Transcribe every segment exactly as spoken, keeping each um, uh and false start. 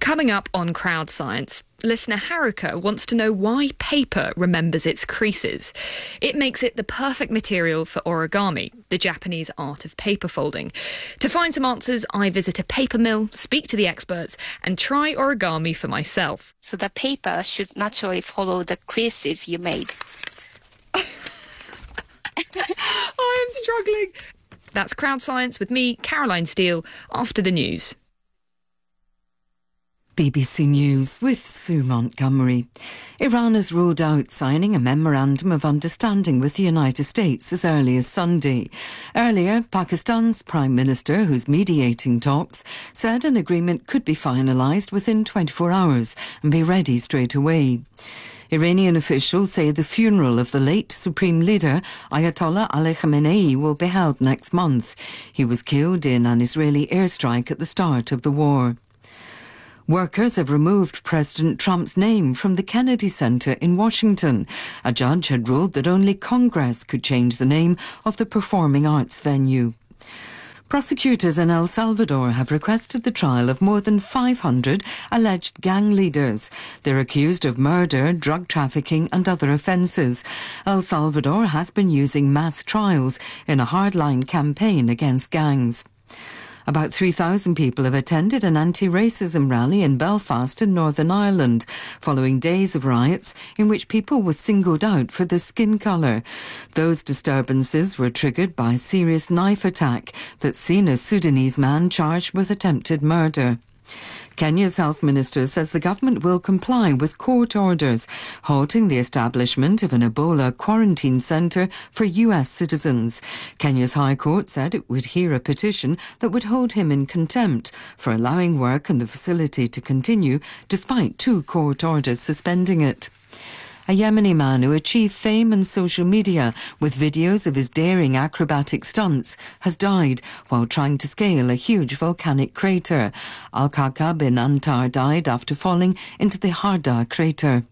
Coming up on Crowd Science, listener Haruka wants to know why paper remembers its creases. It makes it the perfect material for origami, the Japanese art of paper folding. To find some answers, I visit a paper mill, speak to the experts, and try origami for myself. So the paper should naturally follow the creases you made. I am struggling. That's Crowd Science with me, Caroline Steele, after the news. B B C News with Sue Montgomery. Iran has ruled out signing a memorandum of understanding with the United States as early as Sunday. Earlier, Pakistan's Prime Minister, who's mediating talks, said an agreement could be finalised within twenty-four hours and be ready straight away. Iranian officials say the funeral of the late Supreme Leader Ayatollah Ali Khamenei will be held next month. He was killed in an Israeli airstrike at the start of the war. Workers have removed President Trump's name from the Kennedy Center in Washington. A judge had ruled that only Congress could change the name of the performing arts venue. Prosecutors in El Salvador have requested the trial of more than five hundred alleged gang leaders. They're accused of murder, drug trafficking and other offences. El Salvador has been using mass trials in a hardline campaign against gangs. About three thousand people have attended an anti-racism rally in Belfast in Northern Ireland, following days of riots in which people were singled out for their skin colour. Those disturbances were triggered by a serious knife attack that's seen a Sudanese man charged with attempted murder. Kenya's health minister says the government will comply with court orders, halting the establishment of an Ebola quarantine centre for U S citizens. Kenya's High Court said it would hear a petition that would hold him in contempt for allowing work in the facility to continue despite two court orders suspending it. A Yemeni man who achieved fame in social media with videos of his daring acrobatic stunts has died while trying to scale a huge volcanic crater. Al-Kaka bin Antar died after falling into the Harda crater.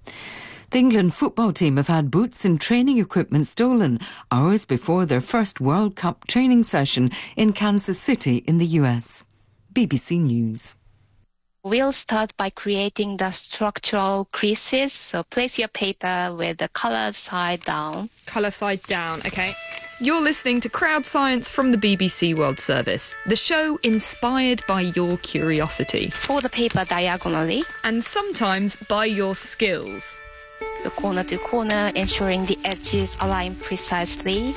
The England football team have had boots and training equipment stolen hours before their first World Cup training session in Kansas City in the U S. B B C News. We'll start by creating the structural creases. So place your paper with the colour side down. Colour side down, OK. You're listening to Crowd Science from the B B C World Service, the show inspired by your curiosity. Fold the paper diagonally. And sometimes by your skills. The corner to corner, ensuring the edges align precisely.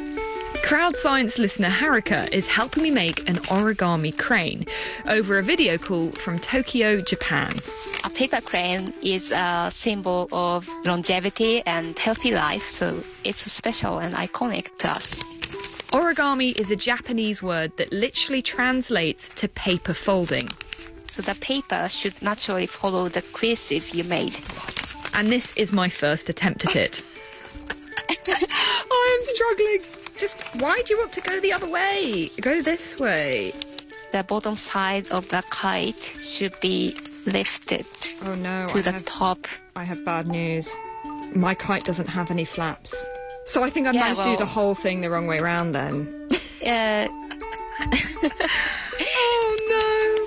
Crowd Science listener Haruka is helping me make an origami crane over a video call from Tokyo, Japan. A paper crane is a symbol of longevity and healthy life, so it's special and iconic to us. Origami is a Japanese word that literally translates to paper folding. So the paper should naturally follow the creases you made. And this is my first attempt at it. I am struggling. Just, why do you want to go the other way? Go this way. The bottom side of the kite should be lifted oh, no, to I the have, top. I have bad news. My kite doesn't have any flaps. So I think I yeah, managed well, to do the whole thing the wrong way round then. Yeah. Oh,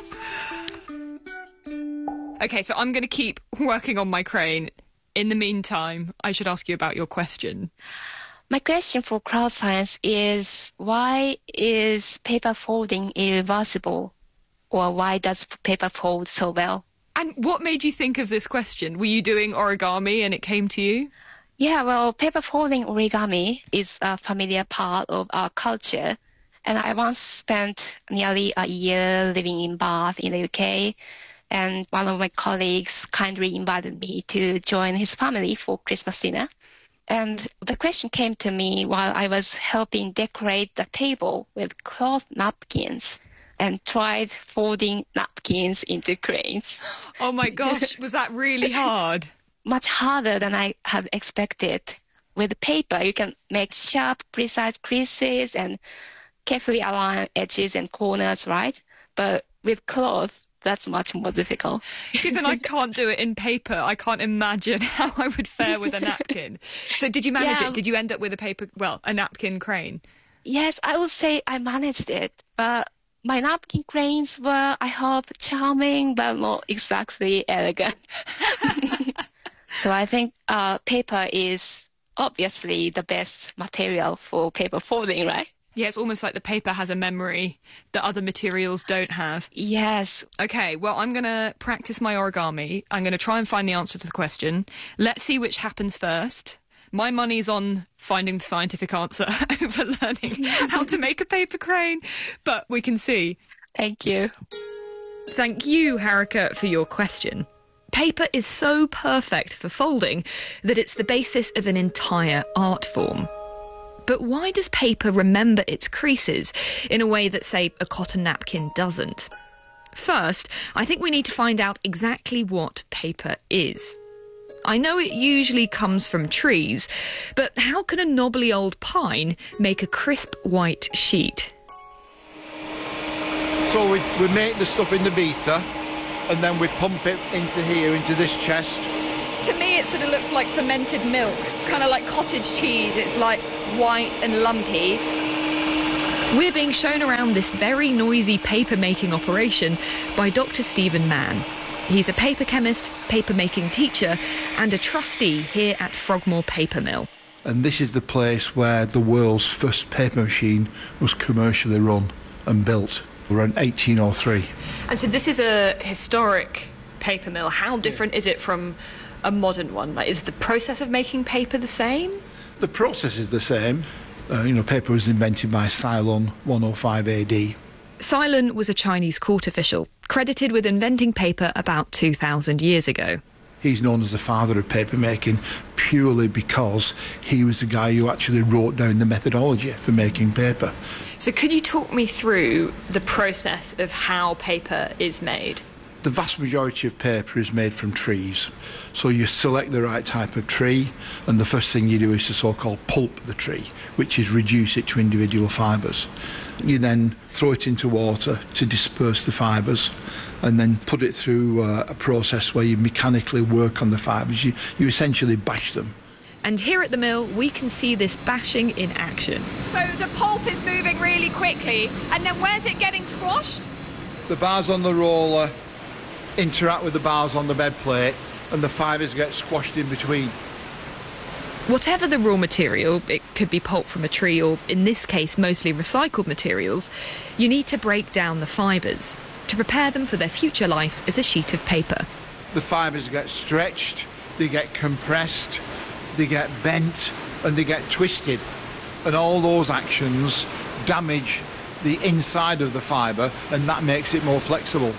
no. OK, so I'm going to keep working on my crane. In the meantime, I should ask you about your question. My question for Crowd Science is, why is paper folding irreversible? Or why does paper fold so well? And what made you think of this question? Were you doing origami and it came to you? Yeah, well, paper folding origami is a familiar part of our culture. And I once spent nearly a year living in Bath in the U K. And one of my colleagues kindly invited me to join his family for Christmas dinner. And the question came to me while I was helping decorate the table with cloth napkins and tried folding napkins into cranes. Oh my gosh, was that really hard? Much harder than I had expected. With paper, you can make sharp, precise creases and carefully align edges and corners, right? But with cloth, that's much more difficult. Given I can't do it in paper, I can't imagine how I would fare with a napkin. So did you manage yeah. it? Did you end up with a paper, well, a napkin crane? Yes, I would say I managed it, but my napkin cranes were, I hope, charming, but not exactly elegant. So I think uh, paper is obviously the best material for paper folding, right? Yeah, it's almost like the paper has a memory that other materials don't have. Yes. Okay, well, I'm going to practice my origami. I'm going to try and find the answer to the question. Let's see which happens first. My money's on finding the scientific answer over learning how to make a paper crane, but we can see. Thank you. Thank you, Haruka, for your question. Paper is so perfect for folding that it's the basis of an entire art form. But why does paper remember its creases in a way that, say, a cotton napkin doesn't? First, I think we need to find out exactly what paper is. I know it usually comes from trees, but how can a knobbly old pine make a crisp white sheet? So we, we make the stuff in the beater, and then we pump it into here, into this chest. To me, it sort of looks like fermented milk, kind of like cottage cheese. It's like white and lumpy. We're being shown around this very noisy paper-making operation by Doctor Stephen Mann. He's a paper chemist, paper-making teacher, and a trustee here at Frogmore Paper Mill. And this is the place where the world's first paper machine was commercially run and built around eighteen oh three. And so this is a historic paper mill. How different is it from a modern one? Like, is the process of making paper the same? The process is the same. Uh, you know, paper was invented by Cylon one oh five A D. Cylon was a Chinese court official, credited with inventing paper about two thousand years ago. He's known as the father of paper making purely because he was the guy who actually wrote down the methodology for making paper. So could you talk me through the process of how paper is made? The vast majority of paper is made from trees. So you select the right type of tree, and the first thing you do is to so-called pulp the tree, which is reduce it to individual fibres. You then throw it into water to disperse the fibres, and then put it through uh, a process where you mechanically work on the fibres. You, you essentially bash them. And here at the mill, we can see this bashing in action. So the pulp is moving really quickly, and then where's it getting squashed? The bars on the roller interact with the bars on the bed plate, and the fibres get squashed in between. Whatever the raw material, it could be pulp from a tree or, in this case, mostly recycled materials, you need to break down the fibres to prepare them for their future life as a sheet of paper. The fibres get stretched, they get compressed, they get bent, and they get twisted. And all those actions damage the inside of the fibre, and that makes it more flexible.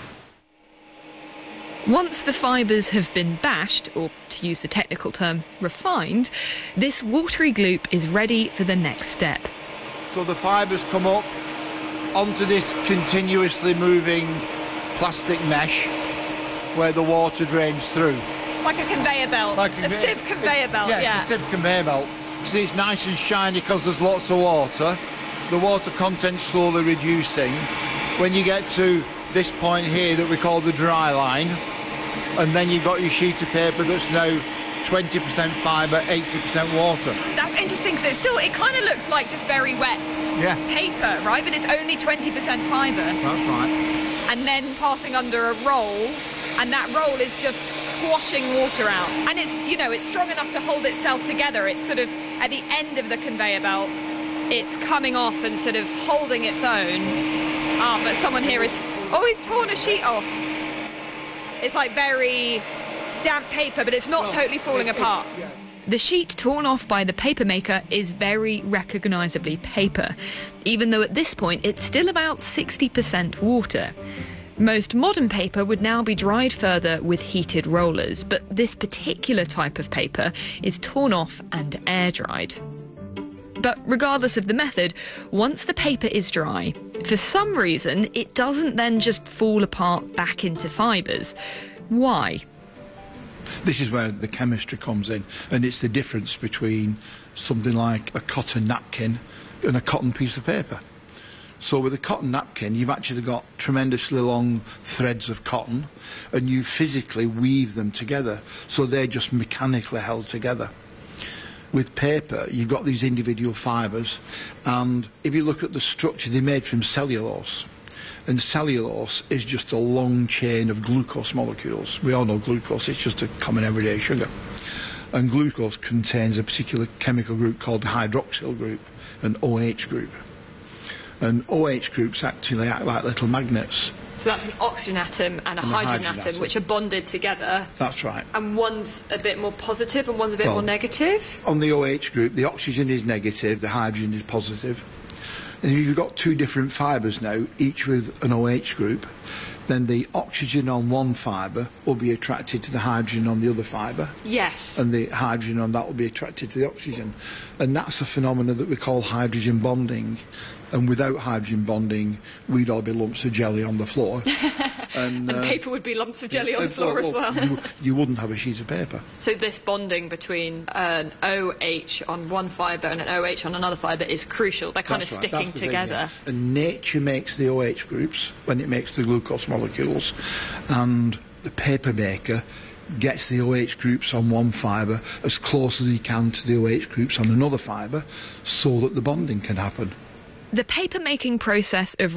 Once the fibres have been bashed, or to use the technical term, refined, this watery gloop is ready for the next step. So the fibres come up onto this continuously moving plastic mesh where the water drains through. It's like a conveyor belt, like a, a sieve conveyor belt. Yeah, yeah. It's a sieve conveyor belt. See, it's nice and shiny because there's lots of water. The water content's slowly reducing. When you get to this point here that we call the dry line, and then you've got your sheet of paper that's now twenty percent fibre, eighty percent water. That's interesting because it still, it kind of looks like just very wet yeah. paper, right? But it's only twenty percent fibre. That's right. And then passing under a roll, and that roll is just squashing water out. And it's, you know, it's strong enough to hold itself together. It's sort of at the end of the conveyor belt, it's coming off and sort of holding its own. Ah, but someone here is, oh, he's torn a sheet off. It's like very damp paper, but it's not well, totally falling it, apart. It, yeah. The sheet torn off by the papermaker is very recognisably paper, even though at this point it's still about sixty percent water. Most modern paper would now be dried further with heated rollers, but this particular type of paper is torn off and air-dried. But regardless of the method, once the paper is dry, for some reason it doesn't then just fall apart back into fibres. Why? This is where the chemistry comes in, and it's the difference between something like a cotton napkin and a cotton piece of paper. So with a cotton napkin, you've actually got tremendously long threads of cotton, and you physically weave them together, so they're just mechanically held together. With paper, you've got these individual fibres, and if you look at the structure, they're made from cellulose. And cellulose is just a long chain of glucose molecules. We all know glucose, it's just a common everyday sugar. And glucose contains a particular chemical group called the hydroxyl group, an O H group. And O H groups actually act like little magnets. So that's an oxygen atom and a, And a hydrogen, hydrogen atom, atom. which are bonded together. That's right. And one's a bit more positive and one's a bit Well, more negative. On the O H group, the oxygen is negative, the hydrogen is positive. And if you've got two different fibres now, each with an O H group, then the oxygen on one fibre will be attracted to the hydrogen on the other fibre. Yes. And the hydrogen on that will be attracted to the oxygen. And that's a phenomenon that we call hydrogen bonding. And without hydrogen bonding, we'd all be lumps of jelly on the floor. And and uh, paper would be lumps of jelly on uh, the floor as well. You, you wouldn't have a sheet of paper. So this bonding between an O H on one fibre and an O H on another fibre is crucial. They're kind That's of right, sticking that's the thing, together. yeah. And nature makes the O H groups when it makes the glucose molecules, and the paper maker gets the O H groups on one fibre as close as he can to the O H groups on another fibre so that the bonding can happen. The paper-making process of